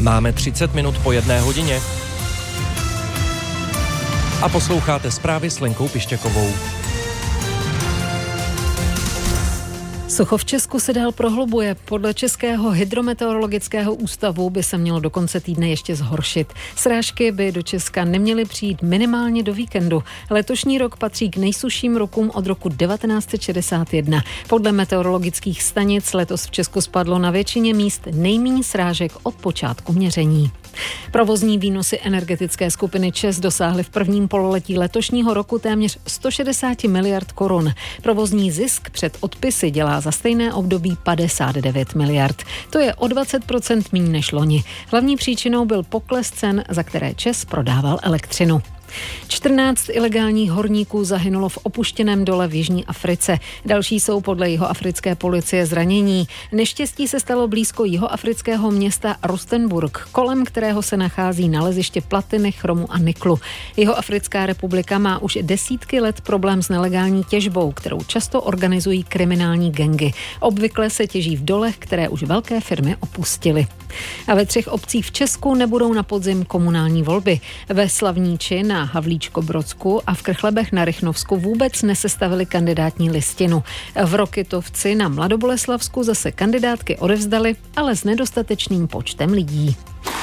Máme 30 minut po 1 hodině. A posloucháte zprávy s Lenkou Pištěkovou. Sucho v Česku se dál prohlubuje. Podle Českého hydrometeorologického ústavu by se mělo do konce týdne ještě zhoršit. Srážky by do Česka neměly přijít minimálně do víkendu. Letošní rok patří k nejsušším rokům od roku 1961. Podle meteorologických stanic letos v Česku spadlo na většině míst nejméně srážek od počátku měření. Provozní výnosy energetické skupiny ČEZ dosáhly v prvním pololetí letošního roku téměř 160 miliard korun. Provozní zisk před odpisy dělá za stejné období 59 miliard. To je o 20% méně než loni. Hlavní příčinou byl pokles cen, za které ČEZ prodával elektřinu. 14 ilegálních horníků zahynulo v opuštěném dole v Jižní Africe. Další jsou podle jihoafrické policie zranění. Neštěstí se stalo blízko jihoafrického města Rustenburg, kolem kterého se nachází naleziště platiny, chromu a niklu. Jihoafrická republika má už desítky let problém s nelegální těžbou, kterou často organizují kriminální gangy. Obvykle se těží v dolech, které už velké firmy opustily. A ve 3 obcích v Česku nebudou na podzim komunální volby. Ve Slavníči na Havlíčkobrodsku a v Krchlebech na Rychnovsku vůbec nesestavili kandidátní listinu. V Rokytovci na Mladoboleslavsku zase kandidátky odevzdali, ale s nedostatečným počtem lidí.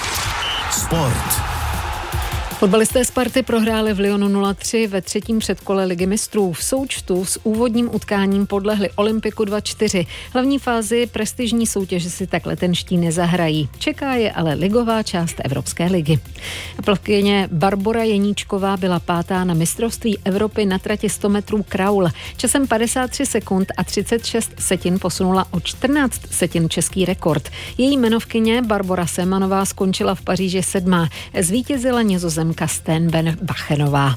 Sport. Fotbalisté Sparty prohráli v Lyonu 0-3 ve 3. předkole Ligy mistrů. V součtu s úvodním utkáním podlehli Olympiku 2-4. Hlavní fázi prestižní soutěže si tak letenští nezahrají. Čeká je ale ligová část Evropské ligy. Plavkyně Barbora Jeníčková byla 5. na mistrovství Evropy na trati 100 metrů kraul. Časem 53 sekund a 36 setin posunula o 14 setin český rekord. Její jmenovkyně Barbora Semanová skončila v Paříži 7. Zvítězila Nizozemka Steenbachenová.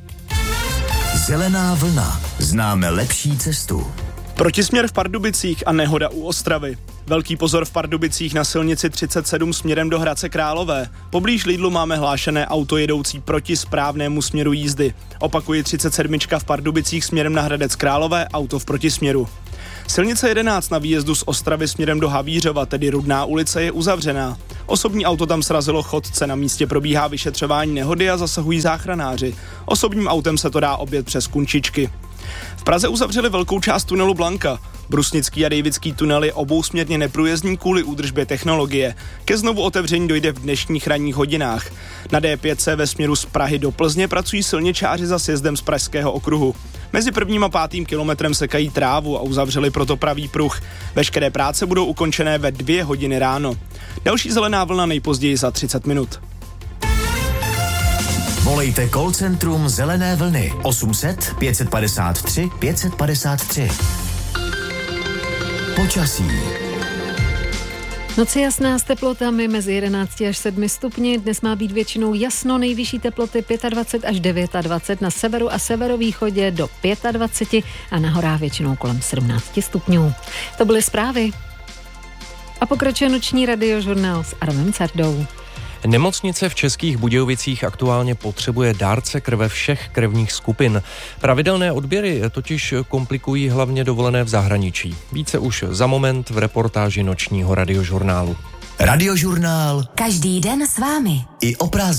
Zelená vlna. Známe lepší cestu. Protisměr v Pardubicích a nehoda u Ostravy. Velký pozor v Pardubicích na silnici 37 směrem do Hradce Králové. Poblíž Lidlu máme hlášené auto jedoucí proti správnému směru jízdy. Opakuji, 37 v Pardubicích směrem na Hradec Králové, auto v protisměru. Silnice 11 na výjezdu z Ostravy směrem do Havířova, tedy Rudná ulice, je uzavřená. Osobní auto tam srazilo chodce, na místě probíhá vyšetřování nehody a zasahují záchranáři. Osobním autem se to dá objet přes Kunčičky. V Praze uzavřeli velkou část tunelu Blanka. Brusnický a Davidský tunel je obousměrně neprůjezdný kvůli údržbě technologie. Ke znovu otevření dojde v dnešních ranních hodinách. Na D5 ve směru z Prahy do Plzně pracují silničáři za sjezdem z Pražského okruhu. Mezi 1. a 5. kilometrem sekají trávu a uzavřeli proto pravý pruh. Veškeré práce budou ukončené ve 2 hodiny ráno. Další zelená vlna nejpozději za 30 minut. Volejte call centrum Zelené vlny 800 553 553. Počasí. Noc je jasná s teplotami mezi 11 až 7 stupni. Dnes má být většinou jasno, nejvyšší teploty 25 až 29, na severu a severovýchodě do 25 a na horách většinou kolem 17 stupňů. To byly zprávy. A pokračuje noční radiožurnál s Adamem Cardou. Nemocnice v Českých Budějovicích aktuálně potřebuje dárce krve všech krevních skupin. Pravidelné odběry totiž komplikují hlavně dovolené v zahraničí. Více už za moment v reportáži nočního radiožurnálu. Radiožurnál. Každý den s vámi. I o prázdninách.